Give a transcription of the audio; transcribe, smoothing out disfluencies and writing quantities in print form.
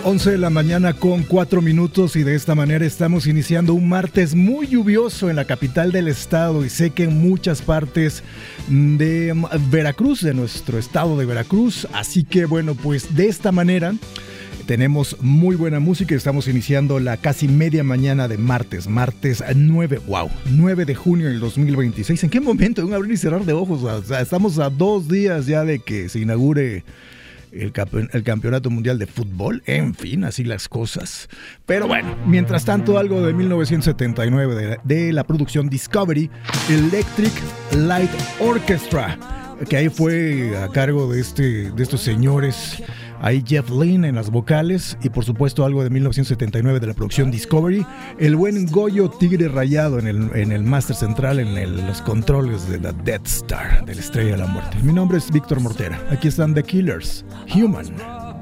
11 de la mañana con 4 minutos y de esta manera estamos iniciando un martes muy lluvioso en la capital del estado y sé que en muchas partes de Veracruz, de nuestro estado de Veracruz. Así que bueno, pues de esta manera tenemos muy buena música y estamos iniciando la casi media mañana de martes 9 de junio del 2026. ¿En qué momento? Un abrir y cerrar de ojos. O sea, estamos a 2 días ya de que se inaugure el Campeonato Mundial de Fútbol. En fin, así las cosas. Pero bueno, mientras tanto, algo de 1979 de la producción Discovery, Electric Light Orchestra, que ahí fue a cargo de estos señores. Ahí Jeff Lynne en las vocales y por supuesto algo de 1979 de la producción Discovery. El buen Goyo Tigre Rayado en el máster central, en los controles de la Death Star, de la Estrella de la Muerte. Mi nombre es Víctor Mortera. Aquí están The Killers, Human.